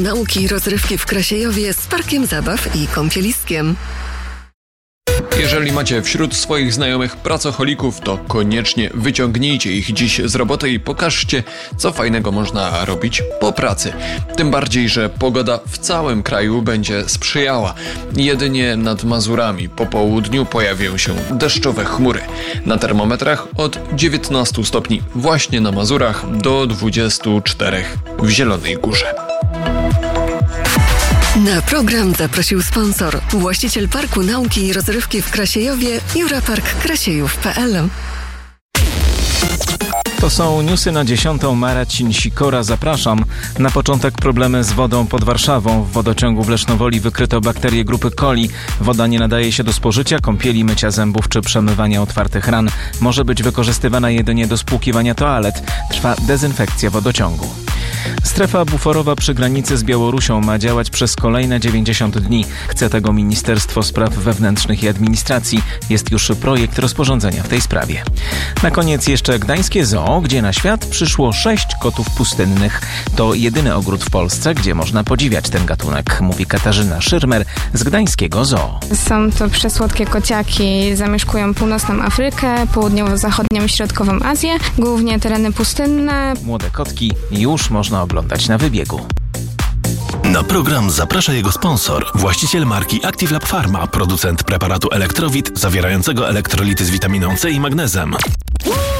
Nauki i rozrywki w Krasiejowie z parkiem zabaw i kąpieliskiem. Jeżeli macie wśród swoich znajomych pracocholików, to koniecznie wyciągnijcie ich dziś z roboty i pokażcie, co fajnego można robić po pracy. Tym bardziej, że pogoda w całym kraju będzie sprzyjała. Jedynie nad Mazurami po południu pojawią się deszczowe chmury. Na termometrach od 19 stopni właśnie na Mazurach do 24 w Zielonej Górze. Na program zaprosił sponsor, właściciel Parku Nauki i Rozrywki w Krasiejowie, Jurapark Krasiejów.pl. To są newsy na 10. Marcin Sikora. Zapraszam. Na początek problemy z wodą pod Warszawą. W wodociągu w Lesznowoli wykryto bakterie grupy coli. Woda nie nadaje się do spożycia, kąpieli, mycia zębów czy przemywania otwartych ran. Może być wykorzystywana jedynie do spłukiwania toalet. Trwa dezynfekcja wodociągu. Strefa buforowa przy granicy z Białorusią ma działać przez kolejne 90 dni. Chce tego Ministerstwo Spraw Wewnętrznych i Administracji. Jest już projekt rozporządzenia w tej sprawie. Na koniec jeszcze gdańskie zoo, gdzie na świat przyszło 6 kotów pustynnych. To jedyny ogród w Polsce, gdzie można podziwiać ten gatunek, mówi Katarzyna Szyrmer z gdańskiego zoo. Są to przesłodkie kociaki, zamieszkują północną Afrykę, południowo-zachodnią i środkową Azję, głównie tereny pustynne. Młode kotki już można oglądać na wybiegu. Na program zaprasza jego sponsor, właściciel marki Active Lab Pharma, producent preparatu Elektrowit zawierającego elektrolity z witaminą C i magnezem.